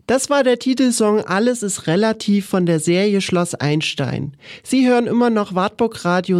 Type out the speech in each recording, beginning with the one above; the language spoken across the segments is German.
Das war der Titelsong Alles ist relativ von der Serie Schloss Einstein. Sie hören immer noch Wartburg Radio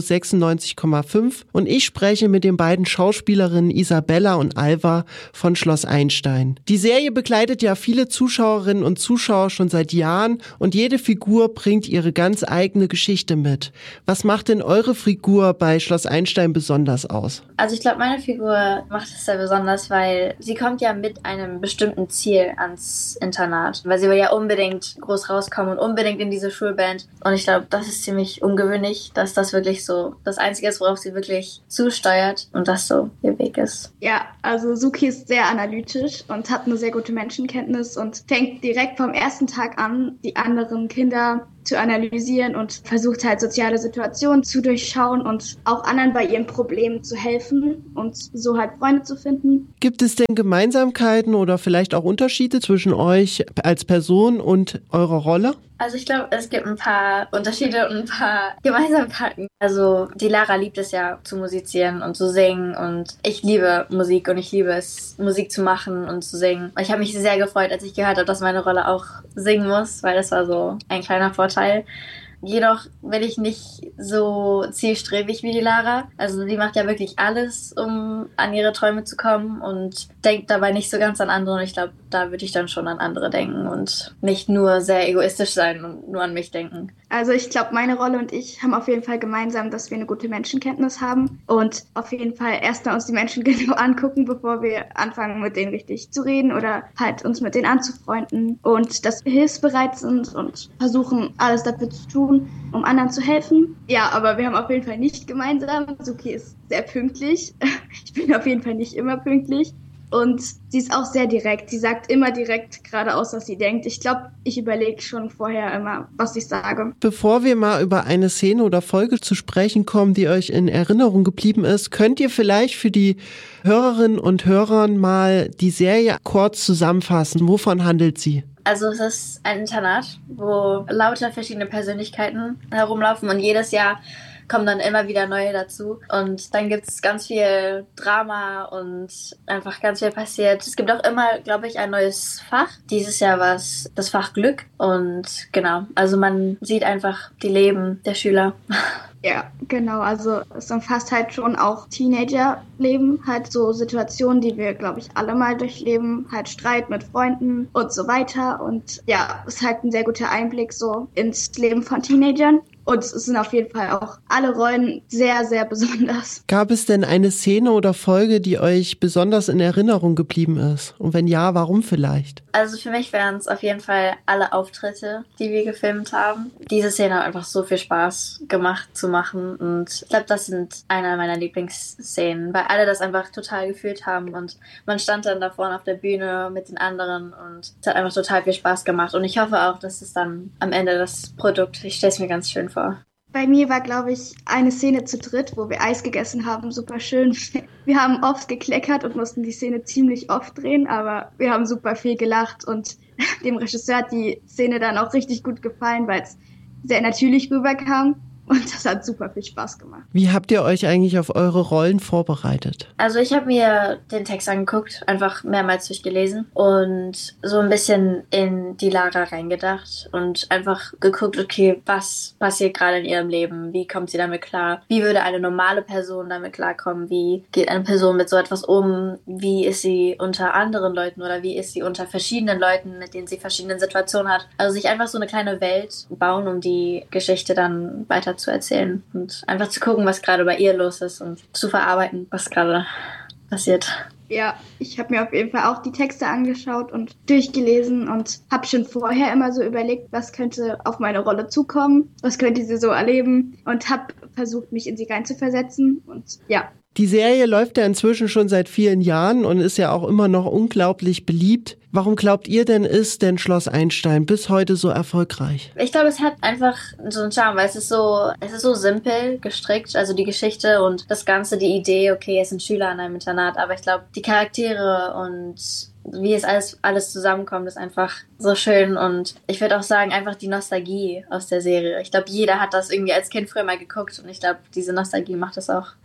96,5 und ich spreche mit den beiden Schauspielerinnen Isabella und Alva von Schloss Einstein. Die Serie begleitet ja viele Zuschauerinnen und Zuschauer schon seit Jahren und jede Figur bringt ihre ganz eigene Geschichte mit. Was macht denn eure Figur bei Schloss Einstein besonders aus? Also ich glaube, meine Figur macht es sehr besonders, weil sie kommt ja mit einem bestimmten Ziel ans Internat. Weil sie will ja unbedingt groß rauskommen und unbedingt in diese Schulband. Und ich glaube, das ist ziemlich ungewöhnlich, dass das wirklich so das Einzige ist, worauf sie wirklich zusteuert und das so ihr Weg ist. Ja, also Suki ist sehr analytisch und hat eine sehr gute Menschenkenntnis und fängt direkt vom ersten Tag an, die anderen Kinder zu analysieren und versucht halt soziale Situationen zu durchschauen und auch anderen bei ihren Problemen zu helfen und so halt Freunde zu finden. Gibt es denn Gemeinsamkeiten oder vielleicht auch Unterschiede zwischen euch als Person und eurer Rolle? Also ich glaube, es gibt ein paar Unterschiede und ein paar Gemeinsamkeiten. Also die Lara liebt es ja zu musizieren und zu singen und ich liebe Musik und ich liebe es, Musik zu machen und zu singen. Ich habe mich sehr gefreut, als ich gehört habe, dass meine Rolle auch singen muss, weil das war so ein kleiner Vorteil. Jedoch bin ich nicht so zielstrebig wie die Lara. Also sie macht ja wirklich alles, um an ihre Träume zu kommen und denkt dabei nicht so ganz an andere. Und ich glaube, da würde ich dann schon an andere denken und nicht nur sehr egoistisch sein und nur an mich denken. Also ich glaube, meine Rolle und ich haben auf jeden Fall gemeinsam, dass wir eine gute Menschenkenntnis haben und auf jeden Fall erstmal uns die Menschen genau angucken, bevor wir anfangen, mit denen richtig zu reden oder halt uns mit denen anzufreunden und dass wir hilfsbereit sind und versuchen, alles dafür zu tun, um anderen zu helfen. Ja, aber wir haben auf jeden Fall nicht gemeinsam. Suki ist sehr pünktlich. Ich bin auf jeden Fall nicht immer pünktlich. Und sie ist auch sehr direkt. Sie sagt immer direkt geradeaus, was sie denkt. Ich glaube, ich überlege schon vorher immer, was ich sage. Bevor wir mal über eine Szene oder Folge zu sprechen kommen, die euch in Erinnerung geblieben ist, könnt ihr vielleicht für die Hörerinnen und Hörer mal die Serie kurz zusammenfassen. Wovon handelt sie? Also es ist ein Internat, wo lauter verschiedene Persönlichkeiten herumlaufen und jedes Jahr kommen dann immer wieder neue dazu. Und dann gibt es ganz viel Drama und einfach ganz viel passiert. Es gibt auch immer, glaube ich, ein neues Fach. Dieses Jahr war es das Fach Glück. Und genau, also man sieht einfach die Leben der Schüler. Ja, genau. Also es umfasst halt schon auch Teenagerleben, halt so Situationen, die wir, glaube ich, alle mal durchleben, halt Streit mit Freunden und so weiter. Und ja, es ist halt ein sehr guter Einblick so ins Leben von Teenagern. Und es sind auf jeden Fall auch alle Rollen sehr, sehr besonders. Gab es denn eine Szene oder Folge, die euch besonders in Erinnerung geblieben ist? Und wenn ja, warum vielleicht? Also für mich wären es auf jeden Fall alle Auftritte, die wir gefilmt haben. Diese Szene hat einfach so viel Spaß gemacht zu machen. Und ich glaube, das sind einer meiner Lieblingsszenen, weil alle das einfach total gefühlt haben. Und man stand dann da vorne auf der Bühne mit den anderen und es hat einfach total viel Spaß gemacht. Und ich hoffe auch, dass es dann am Ende das Produkt, ich stelle es mir ganz schön vor. Bei mir war, glaube ich, eine Szene zu dritt, wo wir Eis gegessen haben, super schön. Wir haben oft gekleckert und mussten die Szene ziemlich oft drehen, aber wir haben super viel gelacht und dem Regisseur hat die Szene dann auch richtig gut gefallen, weil es sehr natürlich rüberkam. Und das hat super viel Spaß gemacht. Wie habt ihr euch eigentlich auf eure Rollen vorbereitet? Also ich habe mir den Text angeguckt, einfach mehrmals durchgelesen und so ein bisschen in die Lara reingedacht und einfach geguckt, okay, was passiert gerade in ihrem Leben? Wie kommt sie damit klar? Wie würde eine normale Person damit klarkommen? Wie geht eine Person mit so etwas um? Wie ist sie unter anderen Leuten oder wie ist sie unter verschiedenen Leuten, mit denen sie verschiedene Situationen hat? Also sich einfach so eine kleine Welt bauen, um die Geschichte dann weiter zu erzählen und einfach zu gucken, was gerade bei ihr los ist und zu verarbeiten, was gerade passiert. Ja, ich habe mir auf jeden Fall auch die Texte angeschaut und durchgelesen und habe schon vorher immer so überlegt, was könnte auf meine Rolle zukommen, was könnte sie so erleben und habe versucht, mich in sie reinzuversetzen und ja. Die Serie läuft ja inzwischen schon seit vielen Jahren und ist ja auch immer noch unglaublich beliebt. Warum glaubt ihr denn, ist denn Schloss Einstein bis heute so erfolgreich? Ich glaube, es hat einfach so einen Charme, weil es ist so simpel gestrickt, also die Geschichte und das Ganze, die Idee, okay, es sind Schüler in einem Internat, aber ich glaube, die Charaktere und wie es alles zusammenkommt, ist einfach so schön und ich würde auch sagen, einfach die Nostalgie aus der Serie. Ich glaube, jeder hat das irgendwie als Kind früher mal geguckt und ich glaube, diese Nostalgie macht es auch.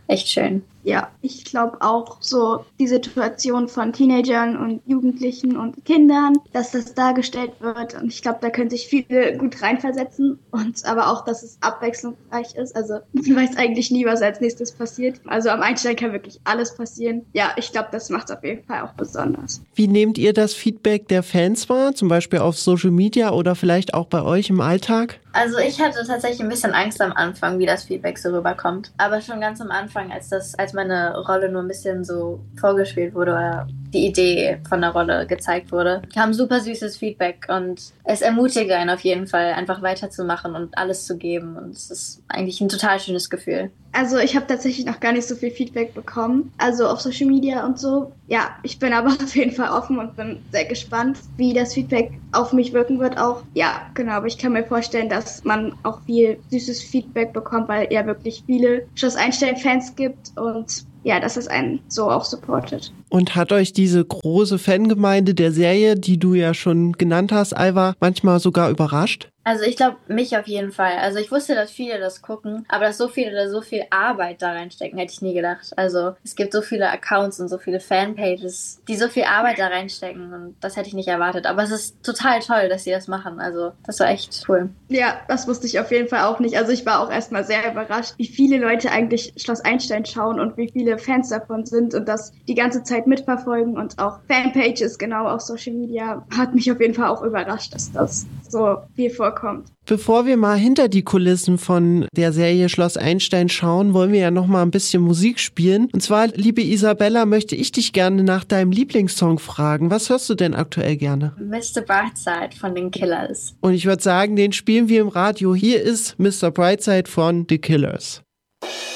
echt schön. Ja, ich glaube auch so die Situation von Teenagern und Jugendlichen und Kindern, dass das dargestellt wird. Und ich glaube, da können sich viele gut reinversetzen. Und aber auch, dass es abwechslungsreich ist. Also man weiß eigentlich nie, was als nächstes passiert. Also am Einsteig kann wirklich alles passieren. Ja, ich glaube, das macht es auf jeden Fall auch besonders. Wie nehmt ihr das Feedback der Fans wahr? Zum Beispiel auf Social Media oder vielleicht auch bei euch im Alltag? Also ich hatte tatsächlich ein bisschen Angst am Anfang, wie das Feedback so rüberkommt. Aber schon ganz am Anfang, als meine Rolle nur ein bisschen so vorgespielt wurde oder die Idee von der Rolle gezeigt wurde, kam super süßes Feedback und es ermutigte einen auf jeden Fall, einfach weiterzumachen und alles zu geben. Und es ist eigentlich ein total schönes Gefühl. Also ich habe tatsächlich noch gar nicht so viel Feedback bekommen, also auf Social Media und so. Ja, ich bin aber auf jeden Fall offen und bin sehr gespannt, wie das Feedback auf mich wirken wird auch. Ja, genau, aber ich kann mir vorstellen, dass man auch viel süßes Feedback bekommt, weil ja wirklich viele Schloss Einstein-Fans gibt und ja, dass es einen so auch supportet. Und hat euch diese große Fangemeinde der Serie, die du ja schon genannt hast, Alva, manchmal sogar überrascht? Also ich glaube, mich auf jeden Fall. Also ich wusste, dass viele das gucken, aber dass so viele da so viel Arbeit da reinstecken, hätte ich nie gedacht. Also es gibt so viele Accounts und so viele Fanpages, die so viel Arbeit da reinstecken und das hätte ich nicht erwartet. Aber es ist total toll, dass sie das machen. Also das war echt cool. Ja, das wusste ich auf jeden Fall auch nicht. Also ich war auch erstmal sehr überrascht, wie viele Leute eigentlich Schloss Einstein schauen und wie viele Fans davon sind und das die ganze Zeit mitverfolgen und auch Fanpages genau auf Social Media hat mich auf jeden Fall auch überrascht, dass das so viel vorkommt. Bevor wir mal hinter die Kulissen von der Serie Schloss Einstein schauen, wollen wir ja noch mal ein bisschen Musik spielen. Und zwar, liebe Isabella, möchte ich dich gerne nach deinem Lieblingssong fragen. Was hörst du denn aktuell gerne? Mr. Brightside von den Killers. Und ich würde sagen, den spielen wir im Radio. Hier ist Mr. Brightside von The Killers.